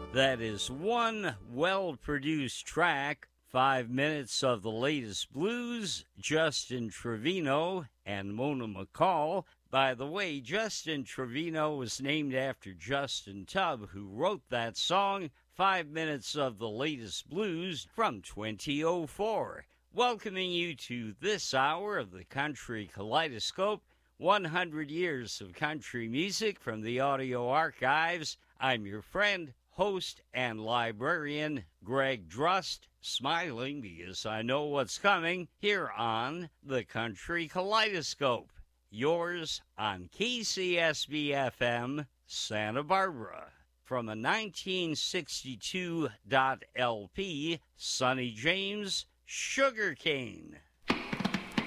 That is one well-produced track, 5 minutes of the latest blues, Justin Trevino and Mona McCall. By the way, Justin Trevino was named after Justin Tubb, who wrote that song, 5 minutes of the latest blues from 2004. Welcoming you to this hour of the Country Kaleidoscope, 100 years of country music from the audio archives. I'm your friend, host, and librarian, Greg Drust, smiling because I know what's coming here on the Country Kaleidoscope. Yours on KCSB-FM, Santa Barbara. From a 1962 LP, Sonny James, Sugarcane.